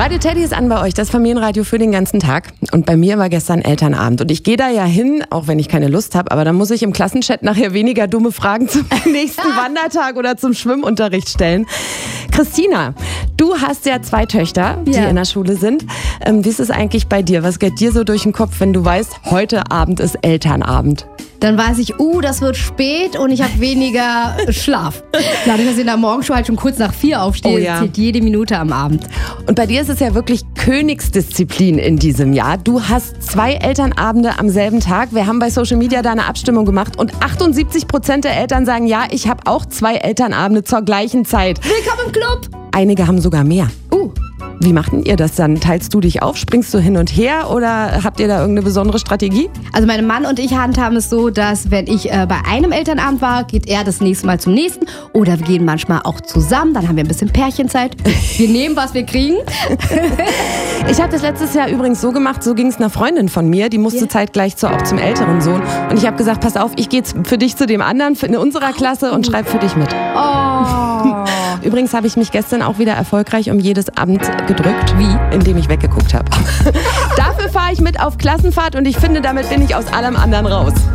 Radio Teddy ist an bei euch, das Familienradio für den ganzen Tag. Und bei mir war gestern Elternabend. Und ich gehe da ja hin, auch wenn ich keine Lust habe, aber dann muss ich im Klassenchat nachher weniger dumme Fragen zum nächsten Wandertag oder zum Schwimmunterricht stellen. Christina, du hast ja 2 Töchter, die in der Schule sind. Wie ist es eigentlich bei dir? Was geht dir so durch den Kopf, wenn du weißt, heute Abend ist Elternabend? Dann weiß ich, das wird spät und ich habe weniger Schlaf. Dadurch, dass ich in der Morgenshow halt schon kurz nach 4 aufstehe, zählt jede Minute am Abend. Und bei dir ist es ja wirklich Königsdisziplin in diesem Jahr. Du hast 2 Elternabende am selben Tag. Wir haben bei Social Media da eine Abstimmung gemacht und 78% der Eltern sagen, ja, ich habe auch 2 Elternabende zur gleichen Zeit. Willkommen im Club! Einige haben sogar mehr. Wie macht denn ihr das dann? Teilst du dich auf? Springst du hin und her oder habt ihr da irgendeine besondere Strategie? Also mein Mann und ich handhaben es so, dass wenn ich bei einem Elternabend war, geht er das nächste Mal zum nächsten. Oder wir gehen manchmal auch zusammen, dann haben wir ein bisschen Pärchenzeit. Wir nehmen, was wir kriegen. Ich habe das letztes Jahr übrigens so gemacht, so ging es einer Freundin von mir, die musste zeitgleich auch zum älteren Sohn. Und ich habe gesagt, pass auf, ich gehe für dich zu dem anderen in unserer Klasse und schreibe für dich mit. Übrigens habe ich mich gestern auch wieder erfolgreich um jedes Amt gedrückt. Wie? Indem ich weggeguckt habe. Dafür fahre ich mit auf Klassenfahrt und ich finde, damit bin ich aus allem anderen raus.